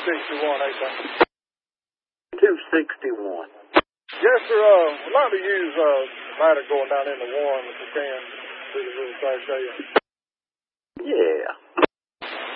261, ain't that? 261. Yes, sir. I'd like to use ladder going down into Warren if we can. See the little crash area. Yeah.